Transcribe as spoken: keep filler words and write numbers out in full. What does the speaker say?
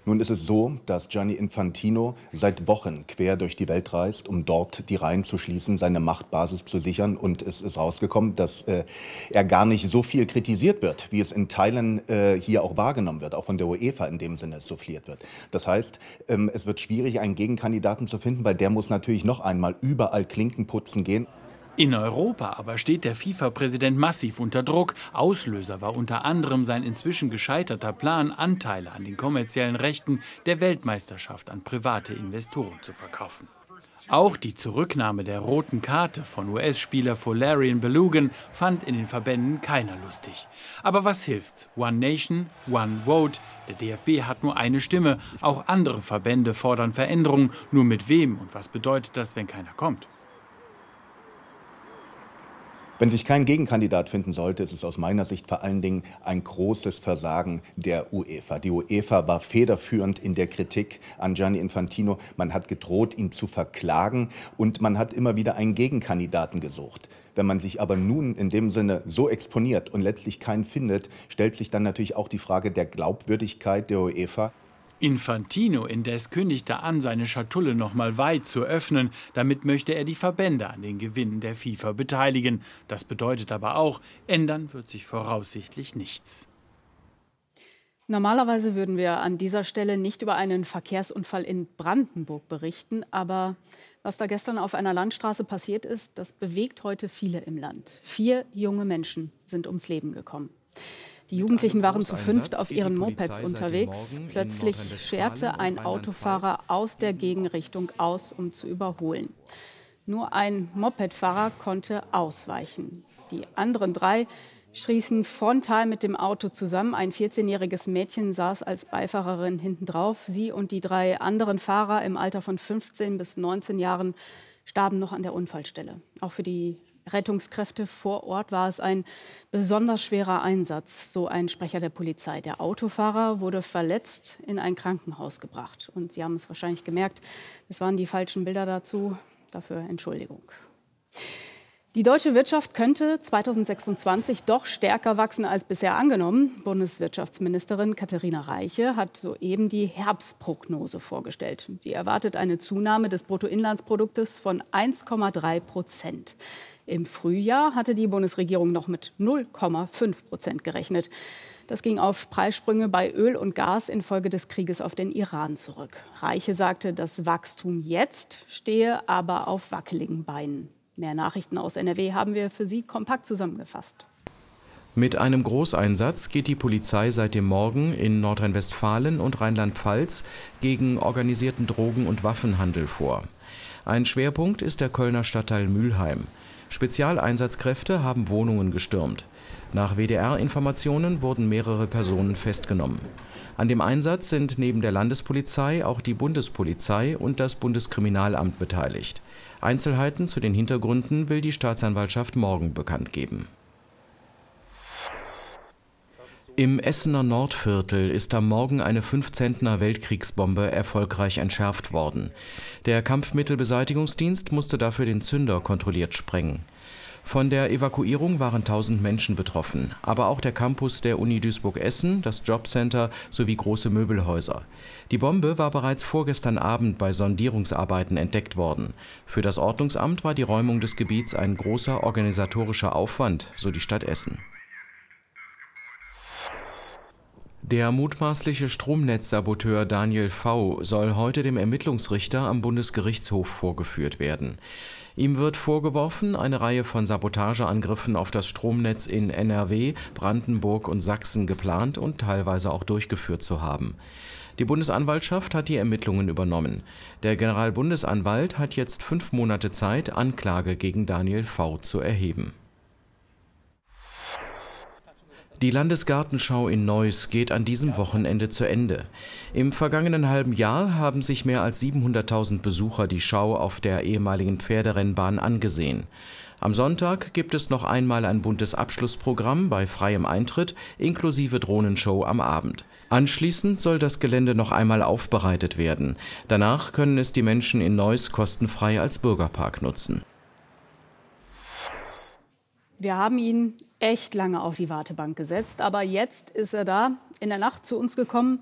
Nun ist es so, dass Gianni Infantino seit Wochen quer durch die Welt reist, um dort die Reihen zu schließen, seine Machtbasis zu sichern. Und es ist rausgekommen, dass äh, er gar nicht so viel kritisiert wird, wie es in Teilen äh, hier auch wahrgenommen wird, auch von der UEFA in dem Sinne souffliert wird. Das heißt, ähm, es wird schwierig, einen Gegenkandidaten zu finden, weil der muss natürlich noch einmal überall Klinken putzen gehen. In Europa aber steht der FIFA-Präsident massiv unter Druck. Auslöser war unter anderem sein inzwischen gescheiterter Plan, Anteile an den kommerziellen Rechten der Weltmeisterschaft an private Investoren zu verkaufen. Auch die Zurücknahme der roten Karte von U S-Spieler Folarin Balogun fand in den Verbänden keiner lustig. Aber was hilft's? One Nation, One Vote. Der D F B hat nur eine Stimme. Auch andere Verbände fordern Veränderungen. Nur mit wem und was bedeutet das, wenn keiner kommt? Wenn sich kein Gegenkandidat finden sollte, ist es aus meiner Sicht vor allen Dingen ein großes Versagen der UEFA. Die UEFA war federführend in der Kritik an Gianni Infantino. Man hat gedroht, ihn zu verklagen, und man hat immer wieder einen Gegenkandidaten gesucht. Wenn man sich aber nun in dem Sinne so exponiert und letztlich keinen findet, stellt sich dann natürlich auch die Frage der Glaubwürdigkeit der UEFA. Infantino indes kündigte an, seine Schatulle noch mal weit zu öffnen. Damit möchte er die Verbände an den Gewinnen der FIFA beteiligen. Das bedeutet aber auch, ändern wird sich voraussichtlich nichts. Normalerweise würden wir an dieser Stelle nicht über einen Verkehrsunfall in Brandenburg berichten. Aber was da gestern auf einer Landstraße passiert ist, das bewegt heute viele im Land. Vier junge Menschen sind ums Leben gekommen. Die Jugendlichen waren zu fünft auf ihren Mopeds unterwegs. Plötzlich scherte ein Autofahrer aus der Gegenrichtung aus, um zu überholen. Nur ein Mopedfahrer konnte ausweichen. Die anderen drei stießen frontal mit dem Auto zusammen. Ein vierzehnjähriges Mädchen saß als Beifahrerin hinten drauf. Sie und die drei anderen Fahrer im Alter von fünfzehn bis neunzehn Jahren starben noch an der Unfallstelle. Auch für die Rettungskräfte vor Ort war es ein besonders schwerer Einsatz, so ein Sprecher der Polizei. Der Autofahrer wurde verletzt in ein Krankenhaus gebracht. Und Sie haben es wahrscheinlich gemerkt, es waren die falschen Bilder dazu. Dafür Entschuldigung. Die deutsche Wirtschaft könnte zweitausendsechsundzwanzig doch stärker wachsen als bisher angenommen. Bundeswirtschaftsministerin Katharina Reiche hat soeben die Herbstprognose vorgestellt. Sie erwartet eine Zunahme des Bruttoinlandsproduktes von eins Komma drei Prozent. Im Frühjahr hatte die Bundesregierung noch mit null Komma fünf Prozent gerechnet. Das ging auf Preissprünge bei Öl und Gas infolge des Krieges auf den Iran zurück. Reiche sagte, das Wachstum jetzt stehe aber auf wackeligen Beinen. Mehr Nachrichten aus N R W haben wir für Sie kompakt zusammengefasst. Mit einem Großeinsatz geht die Polizei seit dem Morgen in Nordrhein-Westfalen und Rheinland-Pfalz gegen organisierten Drogen- und Waffenhandel vor. Ein Schwerpunkt ist der Kölner Stadtteil Mülheim. Spezialeinsatzkräfte haben Wohnungen gestürmt. Nach W D R-Informationen wurden mehrere Personen festgenommen. An dem Einsatz sind neben der Landespolizei auch die Bundespolizei und das Bundeskriminalamt beteiligt. Einzelheiten zu den Hintergründen will die Staatsanwaltschaft morgen bekannt geben. Im Essener Nordviertel ist am Morgen eine fünf-Zentner Weltkriegsbombe erfolgreich entschärft worden. Der Kampfmittelbeseitigungsdienst musste dafür den Zünder kontrolliert sprengen. Von der Evakuierung waren tausend Menschen betroffen, aber auch der Campus der Uni Duisburg-Essen, das Jobcenter sowie große Möbelhäuser. Die Bombe war bereits vorgestern Abend bei Sondierungsarbeiten entdeckt worden. Für das Ordnungsamt war die Räumung des Gebiets ein großer organisatorischer Aufwand, so die Stadt Essen. Der mutmaßliche Stromnetzsaboteur Daniel V. soll heute dem Ermittlungsrichter am Bundesgerichtshof vorgeführt werden. Ihm wird vorgeworfen, eine Reihe von Sabotageangriffen auf das Stromnetz in N R W, Brandenburg und Sachsen geplant und teilweise auch durchgeführt zu haben. Die Bundesanwaltschaft hat die Ermittlungen übernommen. Der Generalbundesanwalt hat jetzt fünf Monate Zeit, Anklage gegen Daniel V. zu erheben. Die Landesgartenschau in Neuss geht an diesem Wochenende zu Ende. Im vergangenen halben Jahr haben sich mehr als siebenhunderttausend Besucher die Schau auf der ehemaligen Pferderennbahn angesehen. Am Sonntag gibt es noch einmal ein buntes Abschlussprogramm bei freiem Eintritt inklusive Drohnenshow am Abend. Anschließend soll das Gelände noch einmal aufbereitet werden. Danach können es die Menschen in Neuss kostenfrei als Bürgerpark nutzen. Wir haben ihn echt lange auf die Wartebank gesetzt, aber jetzt ist er da, in der Nacht zu uns gekommen.